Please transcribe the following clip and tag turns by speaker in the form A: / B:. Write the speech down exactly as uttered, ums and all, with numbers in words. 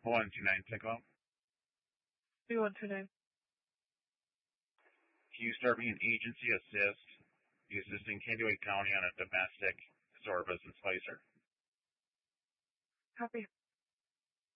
A: one two nine Pickle.
B: three one two nine.
A: Can you start me an agency assist? The assisting Kansas County on a domestic store business placer.
B: Copy.